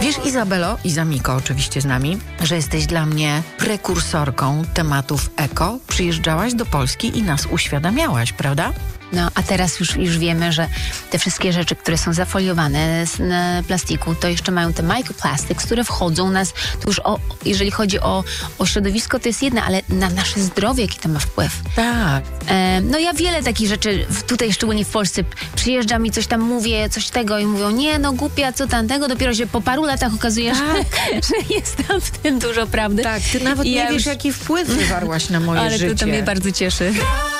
Wiesz, Izabelo, i Zamiko oczywiście z nami, że jesteś dla mnie prekursorką tematów eko. Przyjeżdżałaś do Polski i nas uświadamiałaś, prawda? No, a teraz już wiemy, że te wszystkie rzeczy, które są zafoliowane z plastiku, to jeszcze mają te microplastics, które wchodzą nas, to już jeżeli chodzi o środowisko, to jest jedno, ale na nasze zdrowie, jaki to ma wpływ. Tak. No ja wiele takich rzeczy, tutaj szczególnie w Polsce, przyjeżdżam i coś tam mówię, coś tego i mówią, nie, no głupia, co tamtego, dopiero się po paru latach okazuje, że jest tam w tym dużo prawdy. Tak, ty nawet nie wiesz, jaki wpływ wywarłaś na moje życie. Ale to mnie bardzo cieszy.